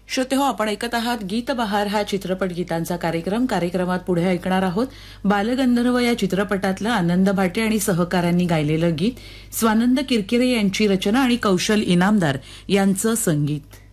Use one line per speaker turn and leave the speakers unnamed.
श्रोतेहो, आपण ऐकत आहात गीत बहार हा चित्रपट गीतांचा कार्यक्रमात पुढे ऐकणार आहोत बालगंधर्व या चित्रपटातलं आनंद भाटे आणि सहकाऱ्यांनी गायलेलं गीत, स्वानंद किरकिरे यांची रचना आणि कौशल इनामदार यांचं संगीत.